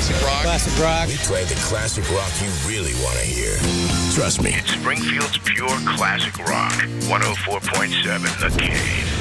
classic rock. Classic rock. We play the classic rock you really want to hear. Trust me. It's Springfield's pure classic rock. 104.7 The Cave.